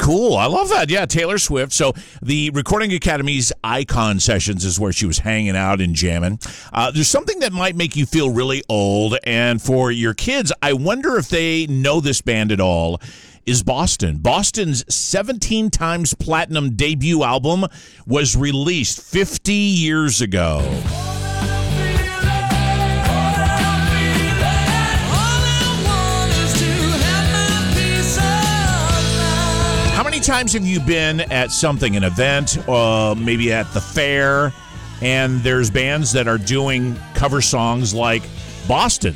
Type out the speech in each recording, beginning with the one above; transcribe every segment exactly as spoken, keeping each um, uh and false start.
cool. I love that. Yeah, Taylor Swift. So the Recording Academy's Icon Sessions is where she was hanging out and jamming. Uh, there's something that might make you feel really old, and for your kids, I wonder if they know this band at all, is Boston. Boston's seventeen times platinum debut album was released fifty years ago. How many times have you been at something, an event, uh, maybe at the fair, and there's bands that are doing cover songs like Boston?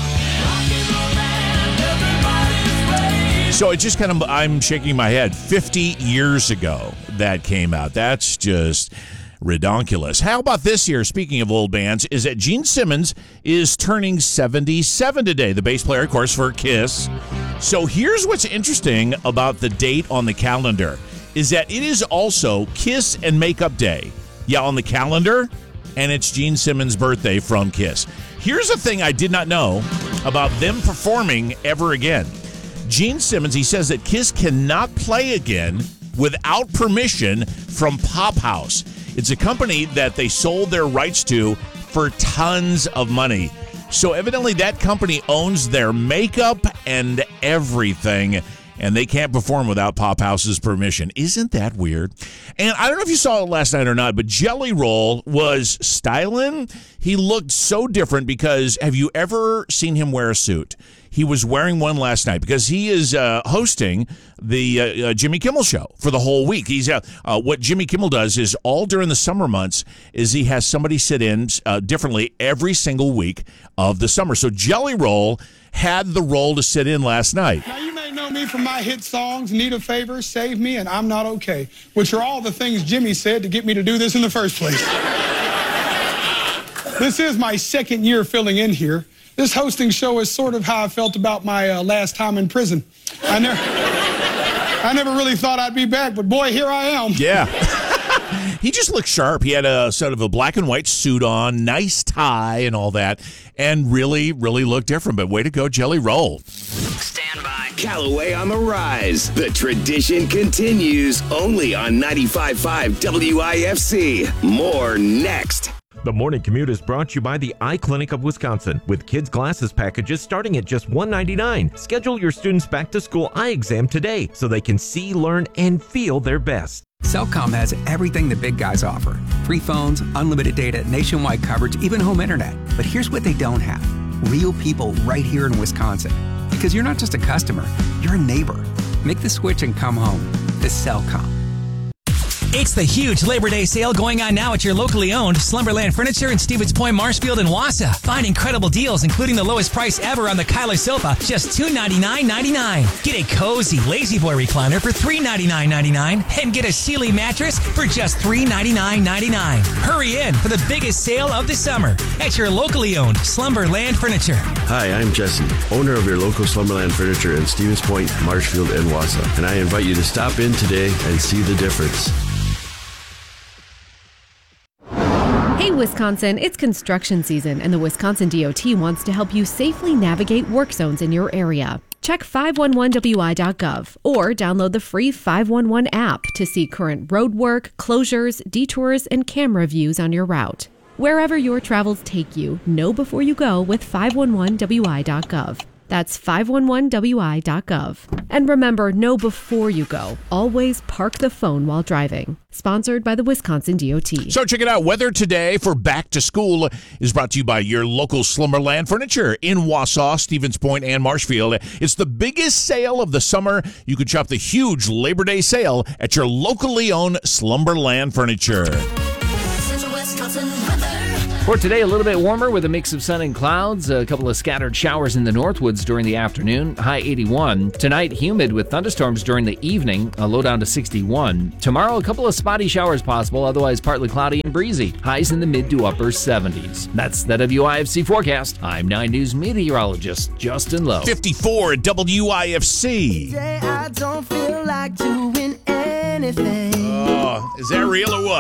So it just kind of, I'm shaking my head. fifty years ago that came out. That's just redonkulous. How about this year, speaking of old bands, is that Gene Simmons is turning seventy-seven today, the bass player, of course, for Kiss. So here's what's interesting about the date on the calendar, is that it is also Kiss and Makeup Day. Yeah, on the calendar, and it's Gene Simmons' birthday from Kiss. Here's a thing I did not know about them performing ever again. Gene Simmons, he says that Kiss cannot play again without permission from Pop House. It's a company that they sold their rights to for tons of money. So evidently that company owns their makeup and everything, and they can't perform without Pop House's permission. Isn't that weird? And I don't know if you saw it last night or not, but Jelly Roll was styling. He looked so different because have you ever seen him wear a suit? He was wearing one last night because he is uh, hosting the uh, uh, Jimmy Kimmel Show for the whole week. He's uh, uh, what Jimmy Kimmel does is all during the summer months is he has somebody sit in uh, differently every single week of the summer. So Jelly Roll had the role to sit in last night. Now, you may know me from my hit songs, Need a Favor, Save Me, and I'm Not Okay, which are all the things Jimmy said to get me to do this in the first place. This is my second year filling in here. This hosting show is sort of how I felt about my uh, last time in prison. I never, I never really thought I'd be back, but boy, here I am. Yeah. He just looked sharp. He had a sort of a black and white suit on, nice tie and all that, and really, really looked different. But way to go, Jelly Roll. Stand by. Callaway on the rise. The tradition continues only on ninety-five point five W I F C. More next. The Morning Commute is brought to you by the Eye Clinic of Wisconsin, with kids' glasses packages starting at just one dollar and ninety-nine cents. Schedule your students' back-to-school eye exam today so they can see, learn, and feel their best. Cellcom has everything the big guys offer. Free phones, unlimited data, nationwide coverage, even home internet. But here's what they don't have. Real people right here in Wisconsin. Because you're not just a customer, you're a neighbor. Make the switch and come home. To Cellcom. It's the huge Labor Day sale going on now at your locally owned Slumberland Furniture in Stevens Point, Marshfield, and Wausau. Find incredible deals, including the lowest price ever on the Kyler sofa, just two hundred ninety-nine ninety-nine. Get a cozy Lazy Boy recliner for three hundred ninety-nine ninety-nine, and get a Sealy mattress for just three hundred ninety-nine ninety-nine. Hurry in for the biggest sale of the summer at your locally owned Slumberland Furniture. Hi, I'm Jesse, owner of your local Slumberland Furniture in Stevens Point, Marshfield, and Wausau, and I invite you to stop in today and see the difference. Hey Wisconsin, it's construction season and the Wisconsin D O T wants to help you safely navigate work zones in your area. Check five one one W I dot gov or download the free five one one app to see current road work, closures, detours, and camera views on your route. Wherever your travels take you, know before you go with five one one W I dot gov. That's five one one W I dot gov. And remember, know before you go. Always park the phone while driving. Sponsored by the Wisconsin D O T. So check it out. Weather today for back to school is brought to you by your local Slumberland Furniture in Wausau, Stevens Point, and Marshfield. It's the biggest sale of the summer. You can shop the huge Labor Day sale at your locally owned Slumberland Furniture. For today, a little bit warmer with a mix of sun and clouds, a couple of scattered showers in the Northwoods during the afternoon, high eighty-one. Tonight, humid with thunderstorms during the evening, a low down to sixty-one. Tomorrow, a couple of spotty showers possible, otherwise partly cloudy and breezy, highs in the mid to upper seventies. That's the W I F C forecast. I'm nine News meteorologist Justin Lowe. fifty-four at W I F C. Today I don't feel like doing anything. Oh, is that real or what?